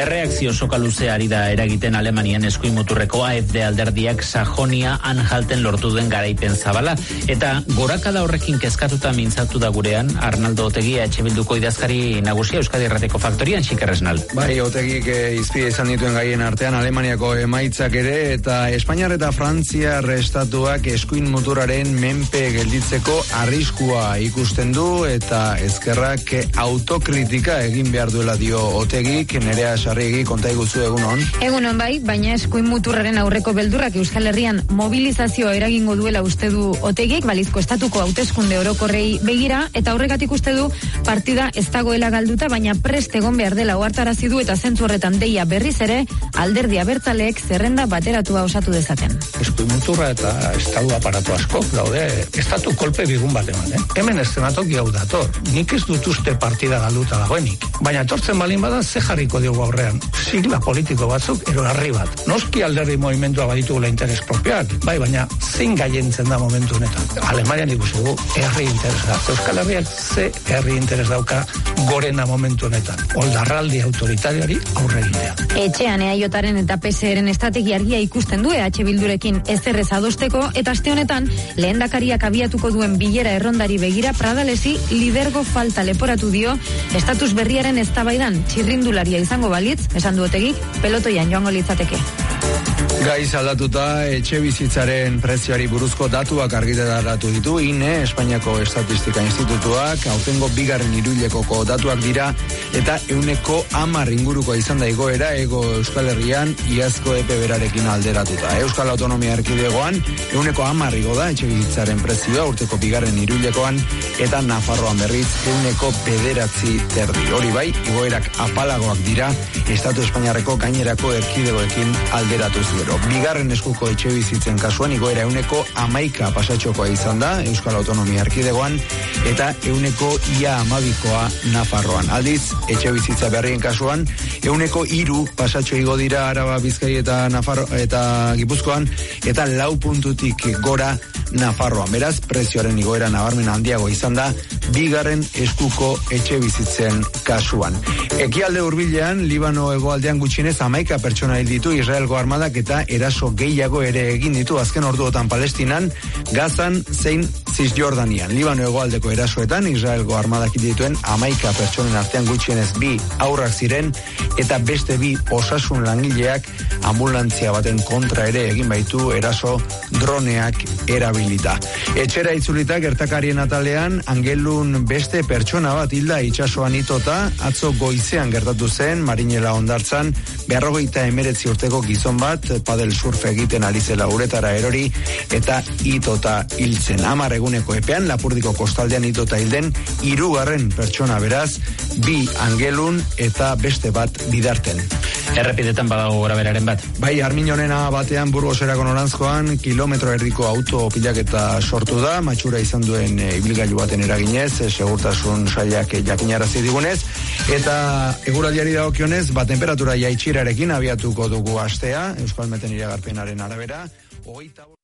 Erreakzio soka luzea ari da eragiten Alemanian eskuin muturreko AfD alderdiak Sajonia-Anhalten lortu den garaipen zabala. Eta gorakada horrekin kezkatuta mintzatu da gurean Arnaldo Otegi, EH Bilduko idazkari nagusia Euskadi Irratiko Faktorian, Xikerresnal. Bai, Otegik izpide izan dituen gaien artean Alemaniako emaitzak ere, eta Espainiar eta Frantziar estatuak eskuin muturraren menpe gelditzeko arriskua ikusten du, eta ezkerrak autokritika egin behar duela dio Otegik. Nerea Sarriegi, konta iguzu egunon. Egunon bai, baina eskuin muturraren aurreko beldurrak Euskal Herrian mobilizazioa eragingo duela uste du Otegik, balizko estatuko hauteskunde orokorrei begira, eta horregatik uste du partida ez dagoela galduta, baina prest egon behar dela ohartarazi du, eta zentzu horretan deia berriz ere alderdi abertzaleek zerrenda bateratua osatu dezaten. Eskuin muturra eta estatu aparatu asko daude, estatu kolpe bigun bat eman, Hemen eszenatoki hau dator, nik ez dut uste partida galduta dagoenik, baina etortzen balin bada ze jarriko diogu aurrean, sigla politiko batzuk ero harri bat. Noski alderdi movimendua baditugula interes propioak, bai, baina zein gaientzen da momentu honetan. Alemanian ikusigu herri interes da. Euskal Herriak ze herri interes dauka gorena momentu honetan. Oldarraldi autoritarioari aurre egitea. Etxean EAJaren eta PSeren estrategia argia ikusten du EH Bildurekin ezerrez adosteko, eta aste honetan lehendakariak abiatuko duen bilera errondari begira Pradalesi lidergo falta leporatu dio estatus berriaren eztabaidan txirrindularia izango balitz, esan du Otegik, pelotoian joango litzateke. Gaiz aldatuta, etxe bizitzaren prezioari buruzko datuak argitaratu ditu INE, Espainiako Estatistika Institutuak, aurtengo bigarren hiruhilekoko datuak dira, eta 10% inguruko izan da igoera Hego Euskal Herrian iazko epe berarekin alderatuta. Euskal Autonomia Erkidegoan 10% igo da etxe bizitzaren prezioa urteko bigarren hiruhilekoan, eta Nafarroan berriz 9,9%. Hori bai, igoerak apalagoak dira Estatu Espainiarreko gainerako erkidegoekin alderatuz gero. Bigarren eskuko etxe bizitzen kasuan igoera 11% pasatxokoa izan da Euskal Autonomia Erkidegoan, eta 12,2%koa Nafarroan. Aldiz, etxe bizitza berrien kasuan 3% pasatxo igo dira Araba, Bizkai eta Nafarro eta Gipuzkoan, eta 4 puntutik gora Nafarroan. Beraz, prezioaren igoera nabarmen handiago izan da bigarren eskuko etxe bizitzen kasuan. Ekialde hurbilean, Libano hegoaldean gutxienez 11 pertsona hil ditu Israelgo armadak, eta eraso gehiago ere egin ditu azken orduotan Palestinan, Gazan zein Cisjordanian. Libano hegoaldeko erasoetan Israelgo armadak hil dituen 11 pertsonen artean gutxienez 2 haurrak ziren, eta beste 2 osasun langileak ambulantzia baten kontra ere egin baitu eraso droneak erabilita. Etxera itzulita gertakarien atalean Angelun beste pertsona bat hilda itsasoan itota, atzo goizean gertatu zen Marinela hondartzan 59 urteko gizon bat padel surf egiten ari zela uretara erori eta itota hiltzen. 10 eguneko epean Lapurdiko kostaldean itota hilden 3. pertsona, beraz 2 Angelun eta beste bat Bidarten. Errepidetan badago goraberaren bat. Bai, Arminonena batean Burgoserako noranzkoan kilometro erdiko auto pilaketa sortu da, matxura izan duen ibilgailu baten eraginez, segurtasun sailak jakinarazi digunez, eta eguraldiari dagokionez, temperatura jaitsirarekin abiatuko dugu astea, Euskalmeten iragarpenaren arabera,